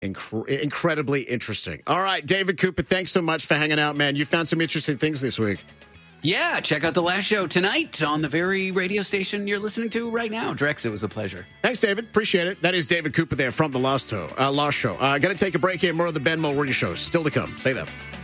Incredibly interesting. All right, David Cooper, thanks so much for hanging out, man. You found some interesting things this week. Yeah, check out The Last Show tonight on the very radio station you're listening to right now. Drex, it was a pleasure. Thanks, David. Appreciate it. That is David Cooper there from The Lost Show. Got to take a break here. More of the Ben Mulroney Show still to come. Say that.